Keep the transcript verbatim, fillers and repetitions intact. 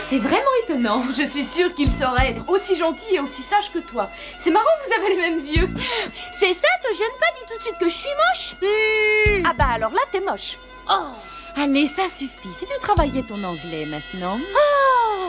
C'est vraiment étonnant. Je suis sûre qu'il saurait être aussi gentil et aussi sage que toi. C'est marrant, vous avez les mêmes yeux. C'est ça, te gêne pas, dis tout de suite que je suis moche. Mmh. Ah bah alors là, t'es moche. Oh. Allez, ça suffit. Si tu travaillais ton anglais maintenant. Ah,